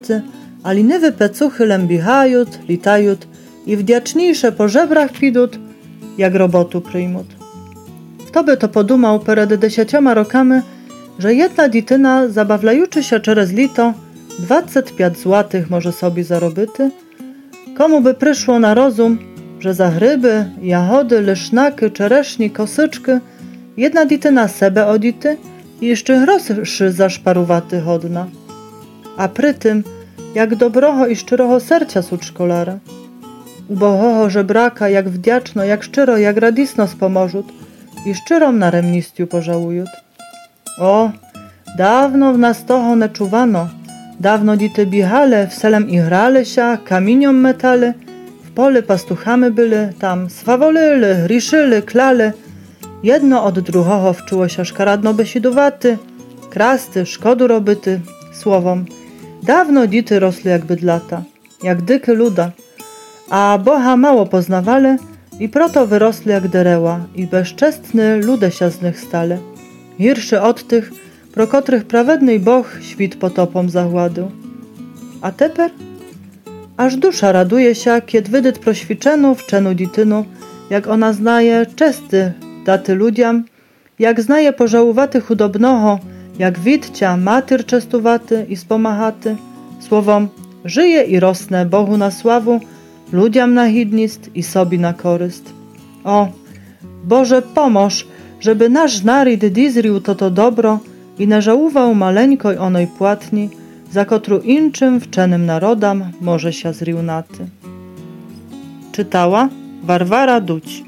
a liniwy pecuchy lębichajut, litajut i wdziaczniejsze po żebrach pidut, jak robotu przyjmut. Kto by to podumał pered 10 rokami, że jedna dityna, zabawlajuczy się przez lito, 25 złotych może sobie zarobyty? Komu by przyszło na rozum, że za gryby, jahody, lysznaki, czereśni, kosyczki jedna dityna sebe odity i jeszcze groszy za szparuwaty hodna. A przy tym, jak dobroho i szczeroho sercia sud szkolara. Ubohoho żebraka, jak wdziaczno, jak szczero, jak radisno spomożut i szczerom na remnistiu pożałujut. O, dawno w nas toho nie czuwano, dawno dity bichale, w selem i grale się, kamieniom metale, w pole pastuchamy byli, tam swawolyle, riszyli, klale. Jedno od drugoho wczuło się szkaradno besidowaty, krasty, szkodu robyty, słowom. Dawno dity rosły jak bydlata, jak dyky luda, a Boha mało poznawale i proto wyrosły jak dereła i bezczestny lude się z nich stale. Hirszy od tych, pro kotrych prawedny Boh świt potopom zagładył. A teper? Aż dusza raduje się, kiedy wydyt proświczenu w czenu ditynu, jak ona znaje czesty daty ludziam, jak znaje pożałowaty chudobnoho, jak widcia, matyr czestuwaty i spomachaty, słowom, żyje i rosnę Bohu na sławu, ludziom na hidnist i sobie na koryst. O, Boże pomóż, żeby nasz naród dizrił to dobro i nażałował maleńkoj onej płatni, za kotru inczym wczenym narodam może się zriunaty. Czytała Warwara Duć.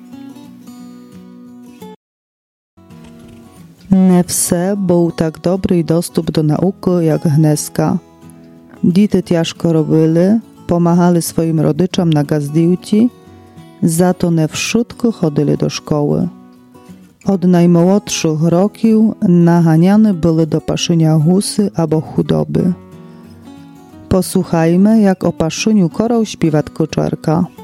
Nie все był tak dobry dostęp do nauki jak Gneska. Dity ciężko robili, pomagali swoim rodyczom na gazdiłci, za to nie wszystko chodzili do szkoły. Od najmłodszych roków naganiane byli do paszynia husy albo chudoby. Posłuchajmy, jak o paszyniu korał śpiewa Kuczerka.